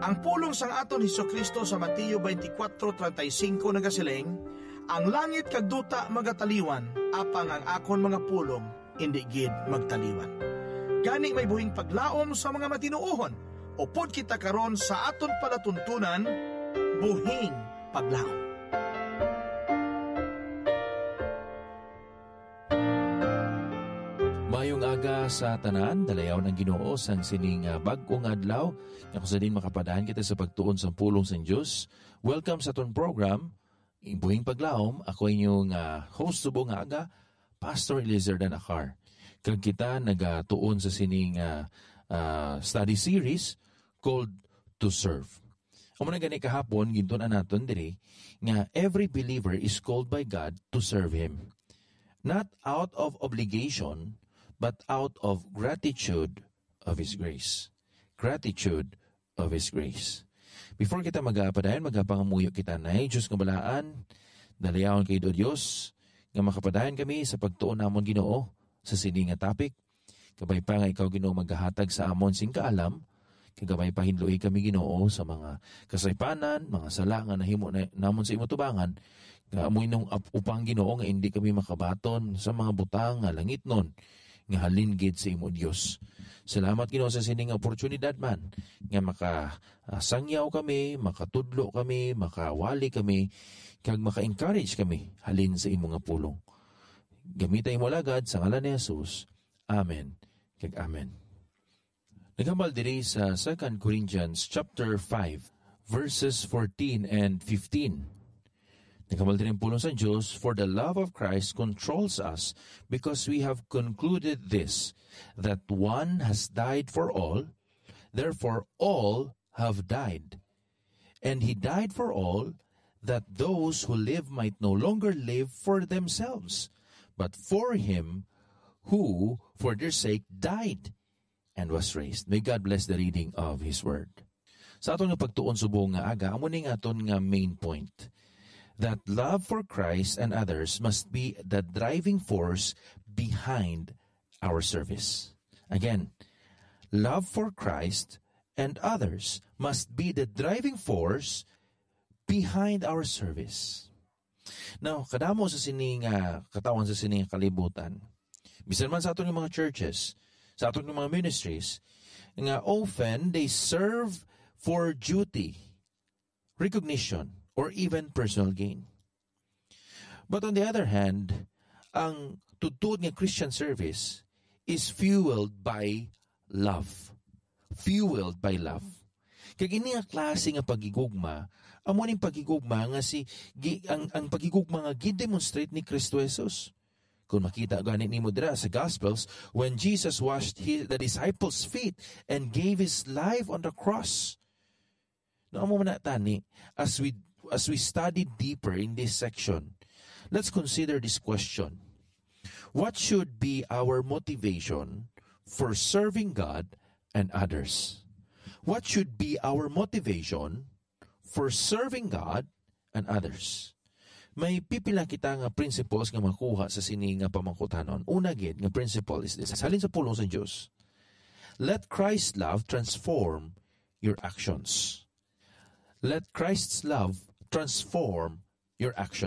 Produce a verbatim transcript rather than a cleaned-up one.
Ang pulong sang aton Hesukristo sa Mateo twenty-four thirty-five nagasiling, ang langit kag duta magataliwan, apang ang akon mga pulong indi gid magtaliwan. Gani may buhing paglaom sa mga matinuohon, upod kita karon sa aton palatuntunan, buhing paglaom. Mayong aga sa tanan, dalayaw ng Ginoo sang sining uh, bag-ong adlaw, nga kung sa din makapadahan kita sa pagtuon sa pulong sa Diyos. Welcome sa aton program, Buhing Paglaom. Ako inyong uh, host subong nga aga, Pastor Eliezer Danakar. Kag kita nagatuon sa sining uh, uh, study series called To Serve. Amo na gani kahapon, gintunan naton diri nga every believer is called by God to serve Him. Not out of obligation, but out of gratitude of His grace. Gratitude of His grace. Before kita magapadayon, magapangamuyo kita na, Diyos nga balaan, dalayawan kay do Diyos, nga makapadayon kami sa pagtuon namon Ginoo, sa sining nga topic, kabay pa nga ikaw Ginoo maghahatag sa amon sing kaalam, kagabay pa hinluoy kami Ginoo sa mga kasaypanan, mga sala nga nahimo na, namon sa imo tubangan, nga amoy nung upang Ginoo nga hindi kami makabaton sa mga butang nga langit nun, nga halingid sa imo Dios. Salamat Ginoo sa sining oportunidad man nga makasangyaw kami, makatudlo kami, makawali kami, kag maka-encourage kami halin sa imo nga pulong. Gamitay mo lagad sa ngalan ni Jesus. Amen. Kag amen. Naghamal diri sa Second Corinthians chapter five verses fourteen and fifteen. Nagkamal din ang pulong sa Diyos, for the love of Christ controls us because we have concluded this, that one has died for all, therefore all have died. And He died for all, that those who live might no longer live for themselves, but for Him who, for their sake, died and was raised. May God bless the reading of His Word. Sa aton nga pagtuon subong nga aga, amo ning aton nga main point, that love for Christ and others must be the driving force behind our service. Again, love for Christ and others must be the driving force behind our service. Now, kadamo sa sining uh, katawan sa sining kalibutan, bisan man sa aton ng mga churches, sa aton ng mga ministries, nga often they serve for duty, recognition, or even personal gain. But on the other hand, ang tutod nga Christian service is fueled by love. Fueled by love. Kag ini nga klase nga pagigugma, amo ning pagigugma nga si gi, ang ang pagigugma nga gidemonstrate ni Kristo Jesus. Kung makita gani nimo dira sa Gospels, when Jesus washed his, the disciples' feet and gave His life on the cross. No amo man tani, as we As we study deeper in this section, let's consider this question. What should be our motivation for serving God and others? What should be our motivation for serving God and others? May pipila kita nga principles nga makuha sa sini nga pamangkutanon. Una gid nga principle is this. Halin sa pulong sa Dios. Let Christ's love transform your actions. Let Christ's love transform your actions.